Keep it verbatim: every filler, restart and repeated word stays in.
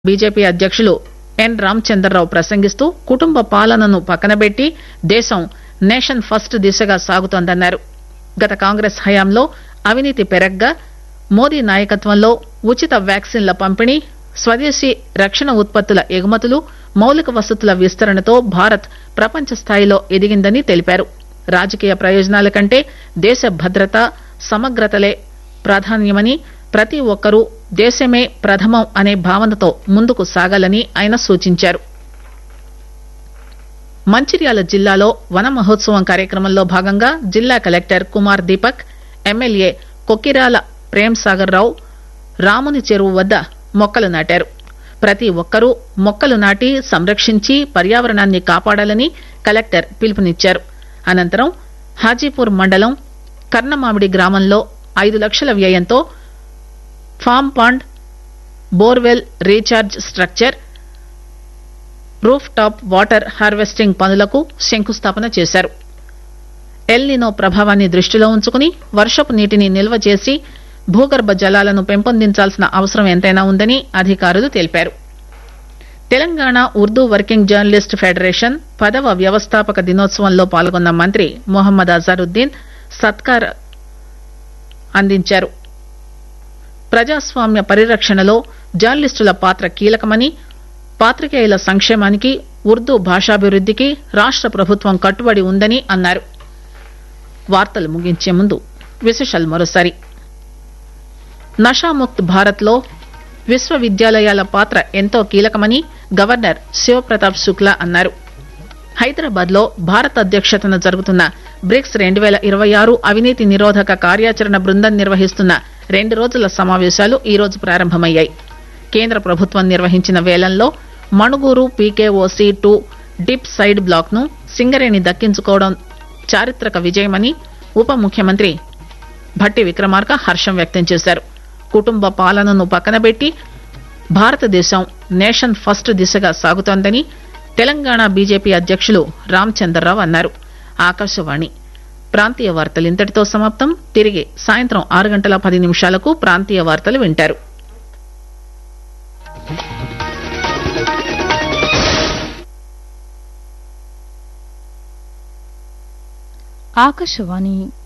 BJP అధ్యకులు ఎన్ రామచంద్రరావు ప్రసంగిస్తూ కుటుంబ పాలనను పక్కనబెట్టి దేశం నేషన్ ఫస్ట్ దిశగా సాగుతోందన్నారు. గత కాంగ్రెస్ హయాంలో అవినీతి పెరగ్గా మోదీ నాయకత్వంలో ఉచిత వ్యాక్సిన్ల పంపిణీ, స్వదేశీ రక్షణ ఉత్పత్తుల ఎగుమతులు, మౌలిక వసతుల విస్తరణతో భారత్ ప్రపంచ స్థాయిలో ఎదిగిందని తెలిపారు. రాజకీయ ప్రయోజనాల కంటే దేశ భద్రత, సమగ్రతలే ప్రాధాన్యమని, ప్రతి ఒక్కరూ దేశమే ప్రథమం అనే భావనతో ముందుకు సాగాలని ఆయన సూచించారు. మంచిర్యాల జిల్లాలో వన మహోత్సవం కార్యక్రమంలో భాగంగా జిల్లా కలెక్టర్ కుమార్ దీపక్, ఎమ్మెల్యే కొక్కిరాల ప్రేమ్సాగర్ రావు రాముని చెరువు వద్ద మొక్కలు నాటారు. ప్రతి ఒక్కరూ మొక్కలు నాటి సంరక్షించి పర్యావరణాన్ని కాపాడాలని కలెక్టర్ పిలుపునిచ్చారు. అనంతరం హాజీపూర్ మండలం కర్ణమామిడి గ్రామంలో ఐదు లక్షల వ్యయంతో form pond, borewell recharge structure, roof top water harvesting పనులకు శంకుస్థాపన చేశారు. ఎల్ నినో ప్రభావాన్ని దృష్టిలో ఉంచుకుని వర్షపు నీటిని నిల్వ చేసి భూగర్భ జలాలను పెంపొందించాల్సిన అవసరం ఎంతైనా ఉందని అధికారులు తెలిపారు. Telangana Urdu working journalist federation పదవ వ్యవస్థాపక దినోత్సవంలో పాల్గొన్న మంత్రి మొహమ్మద్ అజారుద్దీన్ సత్కార్ అందించారు. ప్రజాస్వామ్య పరిరక్షణలో జర్నలిస్టుల పాత్ర కీలకమని, పాత్రికేయుల సంక్షేమానికి, ఉర్దూ భాషాభివృద్దికి రాష్ట ప్రభుత్వం కట్టుబడి ఉందని అన్నారు. వార్తలు ముగించే ముందు విశేషాలు మరోసారి. నషాముక్త్ భారత్ లో విశ్వవిద్యాలయాల పాత్ర ఎంతో కీలకమని గవర్నర్ శివప్రతాప్ శుక్లా అన్నారు. హైదరాబాద్ లో భారత్ అధ్యక్షతన జరుగుతున్న బ్రిక్స్ రెండు పేల ఇరవై ఆరు అవినీతి నిరోధక కార్యాచరణ బృందం నిర్వహిస్తున్న రెండు రోజుల సమావేశాలు ఈ రోజు ప్రారంభమయ్యాయి. కేంద్ర ప్రభుత్వం నిర్వహించిన వేలంలో Manuguru PKOC two dip side black ను సింగరేణి దక్కించుకోవడం చారిత్రక విజయమని ఉప ముఖ్యమంత్రి భట్టి విక్రమార్క హర్షం వ్యక్తం చేశారు. కుటుంబ పాలనను పక్కనబెట్టి భారతదేశం నేషన్ ఫస్ట్ దిశగా సాగుతోందని తెలంగాణ బీజేపీ అధ్యకులు రామచంద్రరావు అన్నారు. ఆకాశవాణి ప్రాంతీయ వార్తలు ఇంతటితో సమాప్తం. తిరిగి సాయంత్రం ఆరు గంటల పది నిమిషాలకు ప్రాంతీయ వార్తలు వింటారు. ఆకాశవాణి